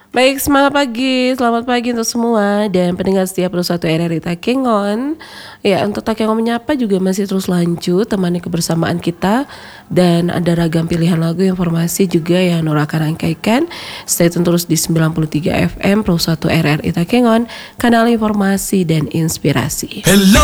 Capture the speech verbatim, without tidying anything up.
Baik, semangat pagi, selamat pagi untuk semua dan pendengar setia Pro satu R R I Takengon. Ya, untuk Takengon menyapa juga masih terus lanjut temani kebersamaan kita dan ada ragam pilihan lagu informasi juga yang Nur akan rangkaikan. Stay tune terus di sembilan puluh tiga F M Pro satu R R I Takengon, kanal informasi dan inspirasi. Hello